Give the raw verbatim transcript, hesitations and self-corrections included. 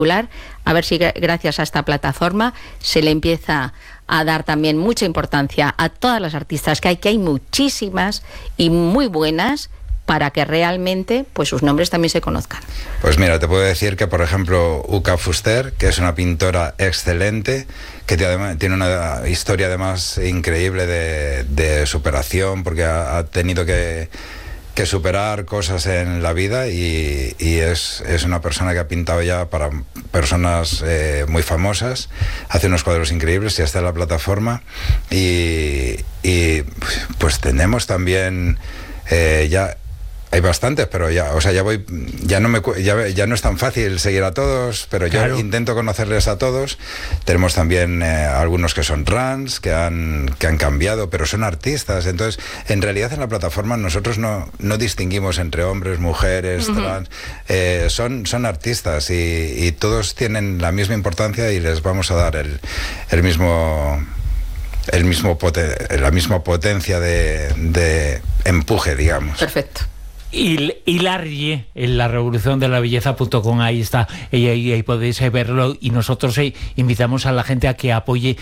A ver si gracias a esta plataforma se le empieza a dar también mucha importancia a todas las artistas que hay, que hay muchísimas y muy buenas, para que realmente pues sus nombres también se conozcan. Pues mira, te puedo decir que, por ejemplo, Uka Fuster, que es una pintora excelente, que tiene una historia además increíble de, de superación, porque ha, ha tenido que... que superar cosas en la vida y, y es, es una persona que ha pintado ya para personas eh, muy famosas, hace unos cuadros increíbles y está en la plataforma y, y pues tenemos también eh, ya hay bastantes, pero ya, o sea, ya voy, ya no me, ya, ya no es tan fácil seguir a todos, pero claro, yo intento conocerles a todos. Tenemos también eh, algunos que son trans, que han, que han cambiado, pero son artistas. Entonces, en realidad en la plataforma nosotros no, no distinguimos entre hombres, mujeres, uh-huh. trans. Eh, son, son artistas y, y todos tienen la misma importancia y les vamos a dar el, el mismo, el mismo poten, la misma potencia de, de empuje, digamos. Perfecto. Y Hilarie, en la revolución de la belleza punto com, ahí está, y ahí, ahí podéis verlo, y nosotros eh, invitamos a la gente a que apoye